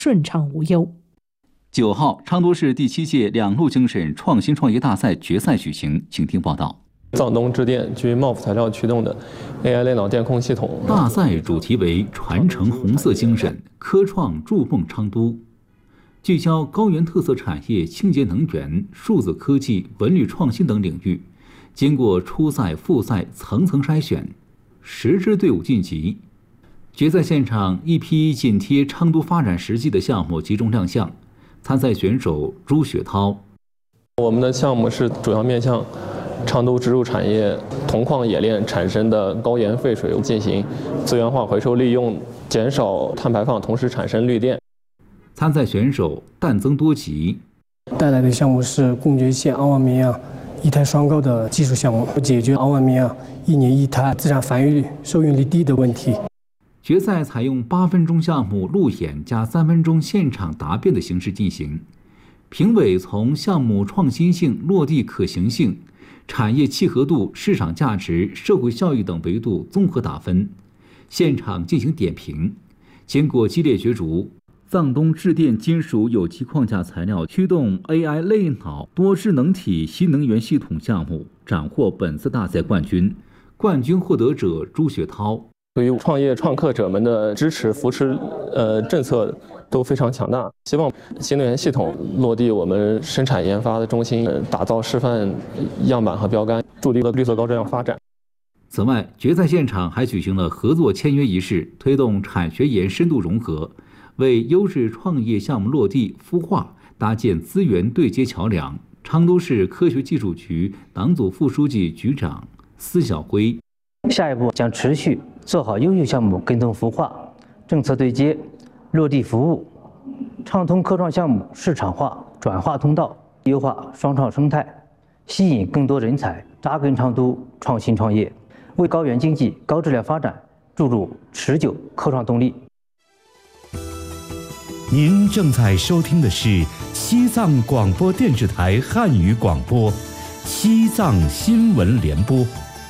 顺畅无忧。 9号，昌都市第7届两路精神创新创业大赛决赛举行，请听报道。 藏东致电基于茂福材料驱动的 AI 类脑电控系统。 大赛主题为传承红色精神，科创筑梦昌都，聚焦高原特色产业、清洁能源、数字科技、文旅创新等领域。经过初赛、复赛层层筛选，10支队伍晋级。决赛现场，一批紧贴昌都发展实际的项目集中亮相。参赛选手朱雪涛。 我们的项目是主要面向昌都支柱产业铜矿冶炼产生的高盐废水进行资源化回收利用，减少碳排放，同时产生绿电。 参赛选手但增多吉。 带来的项目是贡觉县阿瓦米亚一胎双高的技术项目，解决阿瓦米亚1年1胎自然繁育率、受孕率低的问题。 决赛采用8分钟项目路演加3分钟现场答辩的形式进行，评委从项目创新性、落地可行性、产业契合度、市场价值、社会效益等维度综合打分，现场进行点评。经过激烈角逐，藏东致电金属有机框架材料驱动 AI 类脑多智能体新能源系统项目斩获本次大赛冠军，冠军获得者朱雪涛。 对于创业创客者们的支持扶持，政策都非常强大。希望新能源系统落地我们生产研发的中心，打造示范样板和标杆，助力了绿色高质量发展。 此外，决赛现场还举行了合作签约仪式，推动产学研深度融合，为优质创业项目落地孵化搭建资源对接桥梁。昌都市科学技术局党组副书记、局长司晓辉。 下一步将持续做好优秀项目跟踪孵化、政策对接、落地服务，畅通科创项目市场化转化通道，优化双创生态，吸引更多人才扎根昌都创新创业，为高原经济高质量发展注入持久科创动力。 您正在收听的是西藏广播电视台汉语广播，西藏新闻联播。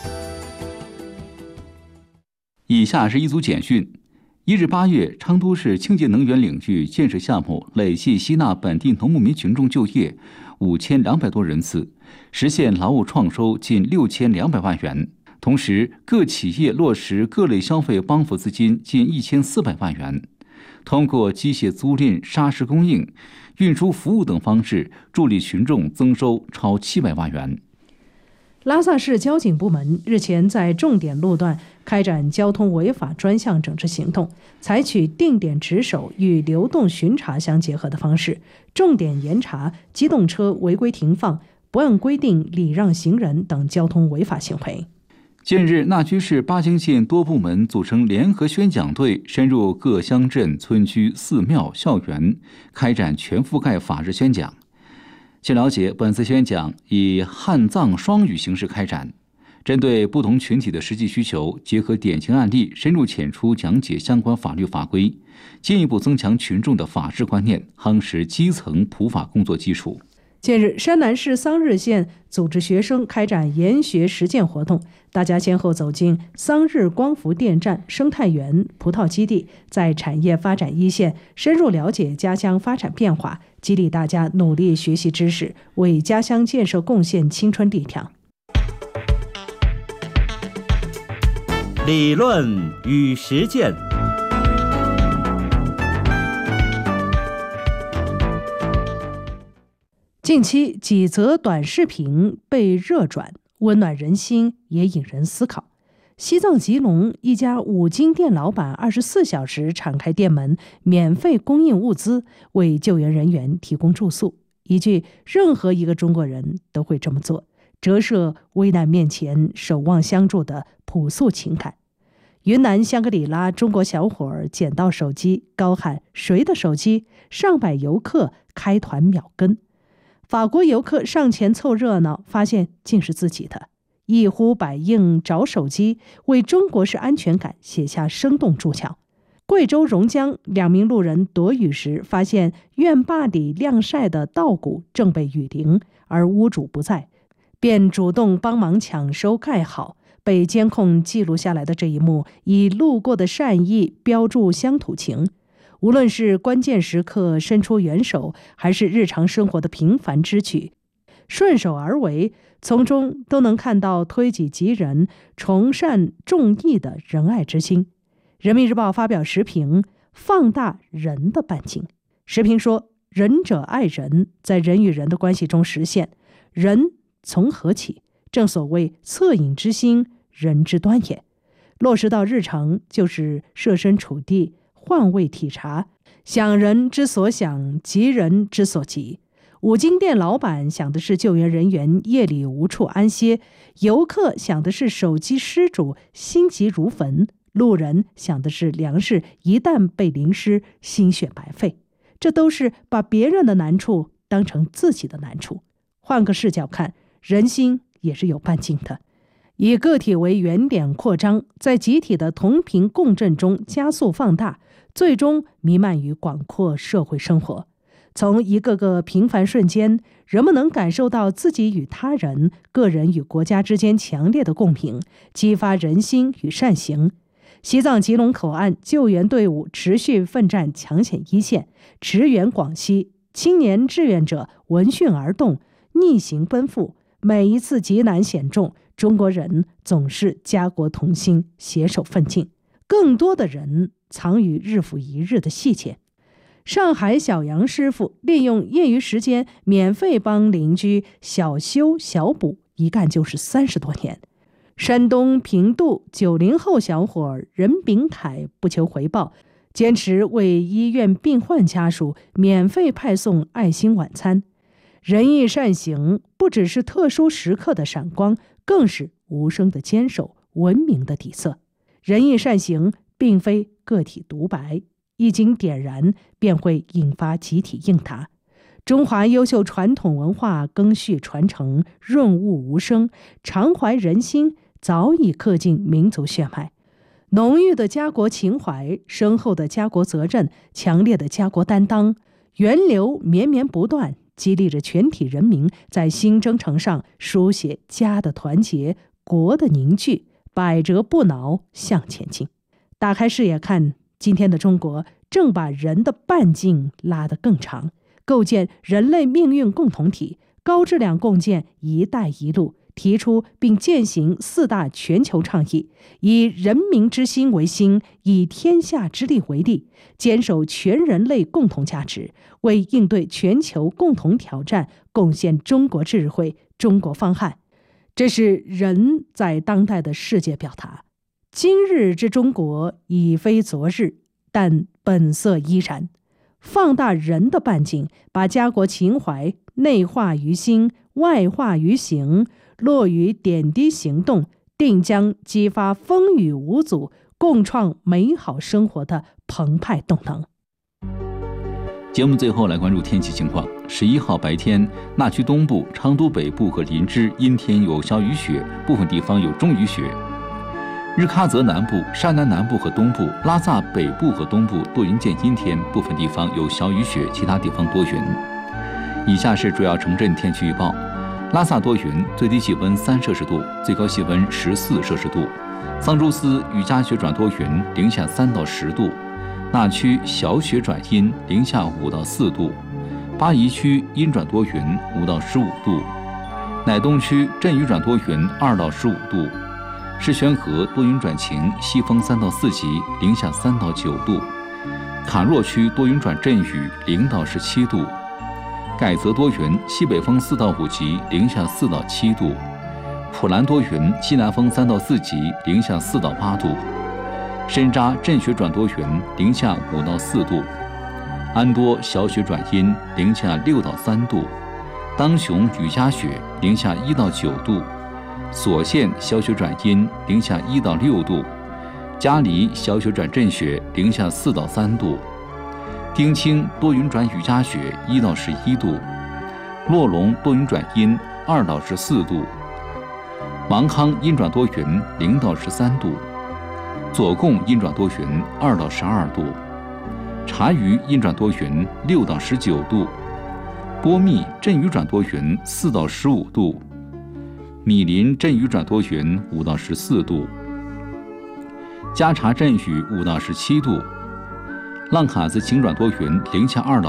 以下是一组简讯。1日8月，昌都市清洁能源领域建设项目累计吸纳本地农牧民群众就业5200多人次，实现劳务创收近6200万元。同时，各企业落实各类消费帮扶资金近1400万元。通过机械租赁、砂石供应、运输服务等方式，助力群众增收超700万元。 拉萨市交警部门日前在重点路段开展交通违法专项整治行动，采取定点值守与流动巡查相结合的方式，重点严查机动车违规停放、不按规定礼让行人等交通违法行为。 近日，那曲市巴京县多部门组成联合宣讲队，深入各乡镇、村区、寺庙、校园，开展全覆盖法治宣讲。据了解，本次宣讲以汉藏双语形式开展，针对不同群体的实际需求，结合典型案例，深入浅出讲解相关法律法规，进一步增强群众的法治观念，夯实基层普法工作基础。 近日，山南市桑日县组织学生开展研学实践活动，大家先后走进桑日光伏电站、生态园、葡萄基地，在产业发展一线深入了解家乡发展变化，激励大家努力学习知识，为家乡建设贡献青春力量。 理论与实践。 近期几则短视频被热转，温暖人心，也引人思考。西藏吉隆一家五金店老板24小时敞开店门，免费供应物资，为救援人员提供住宿。一句任何一个中国人都会这么做，折射危难面前守望相助的朴素情感。云南香格里拉中国小伙儿捡到手机，高喊谁的手机，上百游客开团秒跟。法国游客上前凑热闹，发现竟是自己的，一呼百应找手机，为中国式安全感写下生动注脚。贵州榕江2名路人躲雨时，发现院坝里晾晒的稻谷正被雨淋，而屋主不在，便主动帮忙抢收盖好。被监控记录下来的这一幕，以路过的善意标注乡土情。 无论是关键时刻伸出援手，还是日常生活的平凡之举，顺手而为，从中都能看到推己及人、崇善重义的仁爱之心。人民日报发表时评，放大人的半径。时评说，仁者爱人，在人与人的关系中实现。仁从何起？正所谓恻隐之心，人之端也。落实到日常，就是设身处地，换位体察，想人之所想，急人之所急。五金店老板想的是救援人员夜里无处安歇，游客想的是手机失主心急如焚，路人想的是粮食一旦被淋湿，心血白费。这都是把别人的难处当成自己的难处。换个视角看，人心也是有半径的。以个体为原点扩张，在集体的同频共振中加速放大，最终弥漫于广阔社会生活。从一个个平凡瞬间，人们能感受到自己与他人、个人与国家之间强烈的共鸣，激发人心与善行。西藏吉隆口岸救援队伍持续奋战抢险一线，驰援广西，青年志愿者闻讯而动，逆行奔赴。每一次急难险重，中国人总是家国同心，携手奋进。更多的人藏于日复一日的细节。上海小杨师傅利用业余时间免费帮邻居小修小补，一干就是30多年。山东平度90后小伙任炳凯不求回报，坚持为医院病患家属免费派送爱心晚餐。仁义善行不只是特殊时刻的闪光，更是无声的坚守，文明的底色。仁义善行并非个体独白，一经点燃便会引发集体应答。中华优秀传统文化赓续传承，润物无声，常怀人心，早已刻进民族血脉。浓郁的家国情怀，深厚的家国责任，强烈的家国担当，源流绵绵不断，激励着全体人民在新征程上书写家的团结，国的凝聚，百折不挠向前进。打开视野看，今天的中国正把人的半径拉得更长，构建人类命运共同体，高质量共建一带一路，提出并践行4大全球倡议，以人民之心为心，以天下之力为力，坚守全人类共同价值，为应对全球共同挑战贡献中国智慧、中国方案。这是人在当代的世界表达。今日之中国已非昨日，但本色依然。放大人的半径，把家国情怀内化于心，外化于行，落于点滴行动，定将激发风雨无阻、共创美好生活的澎湃动能。 节目最后来关注天气情况。11号白天，那曲东部、昌都北部和林芝阴天有小雨雪，部分地方有中雨雪。日喀则南部、山南南部和东部、拉萨北部和东部多云见阴天，部分地方有小雨雪，其他地方多云。以下是主要城镇天气预报：拉萨多云，最低气温3摄氏度，最高气温14摄氏度；桑珠斯雨夹雪转多云，零下3到10度；那曲小雪转阴，零下5到4度；巴宜区阴转多云，5到15度；乃东区阵雨转多云，2到15度；世宣河多云转晴，西风3到4级，零下3到9度；卡若区多云转阵雨，0到17度；盖泽多云，西北风4到5级，零下4到7度；普兰多云，西南风3到4级，零下4到8度；深扎阵雪转多云，零下5到4度；安多小雪转阴，零下6到3度；当雄雨夹雪，零下1到9度；索县小雪转阴，零下1到6度；嘉黎小雪转阵雪，零下4到3度；丁青多云转雨夹雪，1到11度；洛龙多云转阴，2到14度；芒康阴转多云，0到13度；左贡阴转多云，2到12度；察隅阴转多云，6到19度；波密阵雨转多云，4到15度；米林阵雨转多云，5到14度；加察阵雨5到17度； 浪卡子晴转多云，零下2